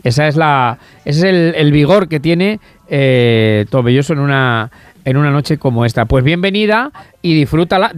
ese es el vigor que tiene Tomelloso en una noche como esta. Pues bienvenida y disfrútalo.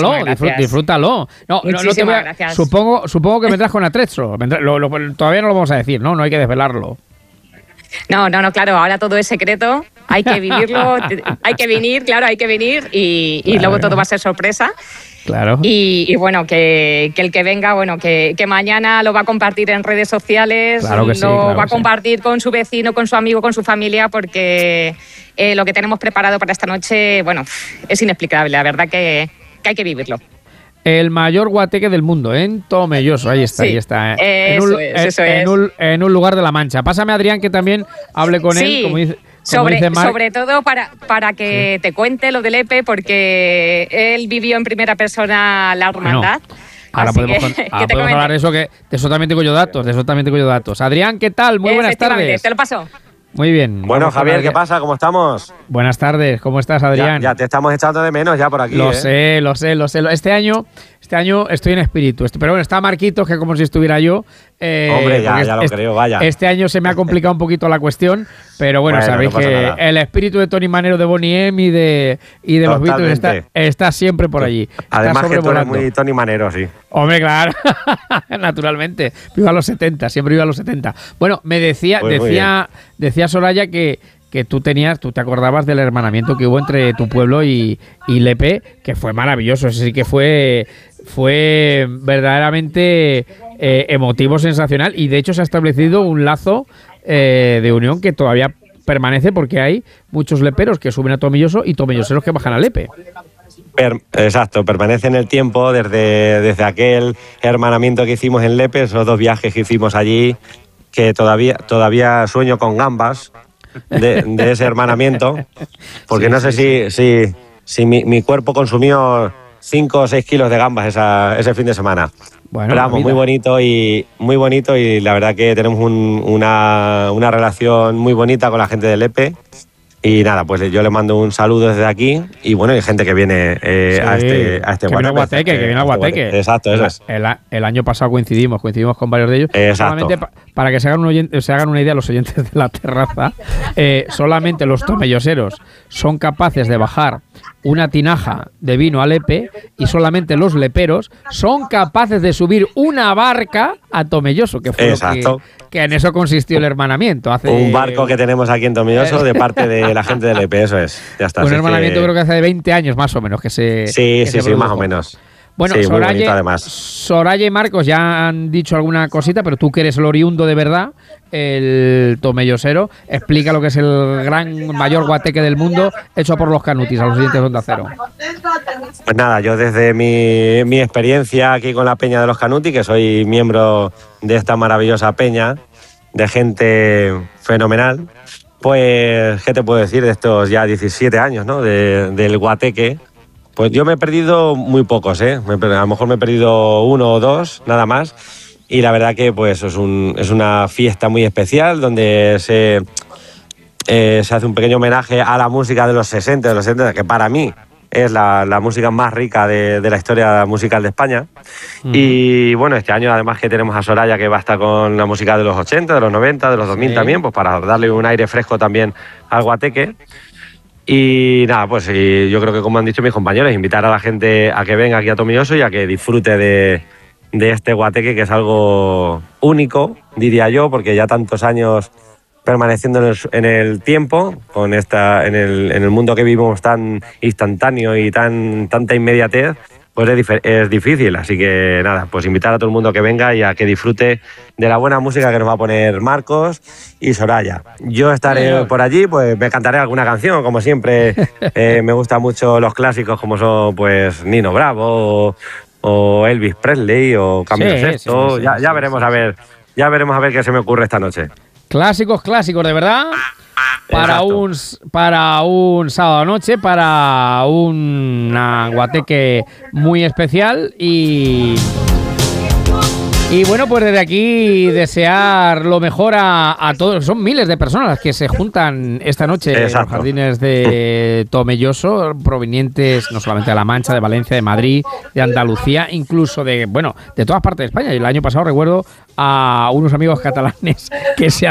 No te voy a, gracias. Supongo que vendrás con atrecho. Todavía no lo vamos a decir, ¿no? No hay que desvelarlo. No, claro, ahora todo es secreto, hay que vivirlo, hay que venir y claro. Luego todo va a ser sorpresa. Claro. Y bueno, que el que venga, bueno, que mañana lo va a compartir en redes sociales, claro que lo va a compartir con su vecino, con su amigo, con su familia, porque lo que tenemos preparado para esta noche, bueno, es inexplicable, la verdad que hay que vivirlo. El mayor guateque del mundo, en Tomelloso, ahí está. En un lugar de la Mancha. Pásame a Adrián, que también hable con él, como dice sobre todo para que te cuente lo del EPE, porque él vivió en primera persona la hermandad. Ahora podemos hablar de eso, que de eso también tengo yo datos. Adrián, ¿qué tal? Muy buenas tardes. Te lo paso. Muy bien. Bueno, Javier, ¿qué pasa? ¿Cómo estamos? Buenas tardes, ¿cómo estás, Adrián? Ya te estamos echando de menos ya por aquí. Lo sé. Este año estoy en espíritu. Pero bueno, está Marquitos, que como si estuviera yo. Hombre, ya lo creo, vaya. Este año se me ha complicado un poquito la cuestión, pero bueno, sabéis que nada. El espíritu de Tony Manero, de Bonnie M y de los Beatles está siempre por allí. Además que tú eres muy Tony Manero, sí. Hombre, claro, naturalmente. Viva los 70, siempre viva los 70. Bueno, me decía Soraya que tú te acordabas del hermanamiento que hubo entre tu pueblo y Lepe, que fue maravilloso. Ese sí que fue verdaderamente emotivo, sensacional, y de hecho se ha establecido un lazo de unión que todavía permanece, porque hay muchos leperos que suben a Tomelloso y tomelloseros que bajan a Lepe. Exacto, permanece en el tiempo desde aquel hermanamiento que hicimos en Lepe, esos 2 viajes que hicimos allí, que todavía sueño con gambas de ese hermanamiento, porque no sé si mi cuerpo consumió 5 o 6 kilos de gambas ese fin de semana. Bueno, pero vamos, muy bonito y la verdad que tenemos una relación muy bonita con la gente de Lepe. Y nada, pues yo le mando un saludo desde aquí, y bueno, hay gente que viene a este Guateque. Que viene a Guateque. Exacto, eso es. El año pasado coincidimos con varios de ellos. Exacto. Solamente para que se hagan una idea los oyentes de la terraza, solamente los tomelloseros son capaces de bajar una tinaja de vino a Lepe, y solamente los leperos son capaces de subir una barca a Tomelloso, que fue que en eso consistió el hermanamiento. Un barco que tenemos aquí en Tomelloso de parte de la gente de Lepe, eso es. Ya está. Un hermanamiento creo que hace de 20 años más o menos que se Sí, más o menos. Bueno, sí, Soraya y Marcos ya han dicho alguna cosita, pero tú que eres el oriundo de verdad, el tomellosero, explica lo que es el mayor guateque del mundo hecho por los Canutis, a los oyentes de Onda Cero. Pues nada, yo desde mi experiencia aquí con la Peña de los Canutis, que soy miembro de esta maravillosa peña de gente fenomenal, pues, ¿qué te puedo decir de estos ya 17 años, ¿no? del guateque? Pues yo me he perdido muy pocos, ¿eh? A lo mejor me he perdido 1 o 2, nada más. Y la verdad que pues es una fiesta muy especial donde se hace un pequeño homenaje a la música de los 60, que para mí es la música más rica de la historia musical de España. Y bueno, este año además que tenemos a Soraya, que va a estar con la música de los 80, de los 90, de los 2000 también, pues para darle un aire fresco también al guateque. Y nada, pues yo creo que, como han dicho mis compañeros, invitar a la gente a que venga aquí a Tomelloso y a que disfrute de este guateque, que es algo único, diría yo, porque ya tantos años permaneciendo en el tiempo, en el mundo que vivimos tan instantáneo y tanta inmediatez, pues es difícil. Así que nada, pues invitar a todo el mundo a que venga y a que disfrute de la buena música que nos va a poner Marcos y Soraya. Yo estaré por allí, pues me cantaré alguna canción, como siempre. Me gustan mucho los clásicos, como son pues Nino Bravo o Elvis Presley o Camilo Sesto. Ya veremos a ver qué se me ocurre esta noche. Clásicos, de verdad. Para un sábado noche, para un guateque muy especial. Y bueno, pues desde aquí desear lo mejor a todos. Son miles de personas las que se juntan esta noche en los jardines de Tomelloso, provenientes no solamente de La Mancha, de Valencia, de Madrid, de Andalucía, incluso de todas partes de España. Y el año pasado recuerdo a unos amigos catalanes que se